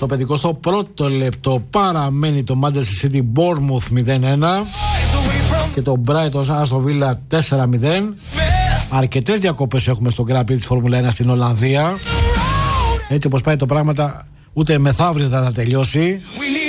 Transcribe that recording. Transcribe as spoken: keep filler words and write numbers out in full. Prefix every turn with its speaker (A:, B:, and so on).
A: Στο πενηκοστό πρώτο λεπτό παραμένει το Manchester City Bournemouth μηδέν ένα και το Brighton Aston Villa τέσσερα μηδέν. Αρκετές διακοπές έχουμε στο Grand Prix της Φόρμουλα ένα στην Ολλανδία. Έτσι όπως πάει το πράγματα, ούτε μεθαύριο θα, θα τελειώσει.